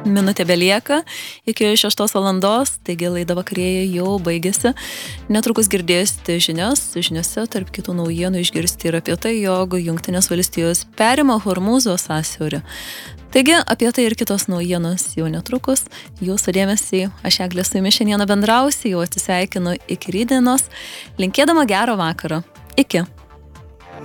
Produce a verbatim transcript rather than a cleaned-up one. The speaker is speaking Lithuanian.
minutė belieka iki šeštos valandos, taigi laida vakarėje jau baigėsi. Netrukus girdėsite žinias, žiniose tarp kitų naujienų išgirsti ir apie tai, jog Jungtinės valstijos perima Hormūzo sąsiaurį. Taigi, apie tai ir kitos naujienos jau netrukus. Jūsų dėmesį, aš Eglė su jumis šiandieną bendrausiu, jau atsisveikinu iki rytdienos, linkėdama gero vakaro. Iki.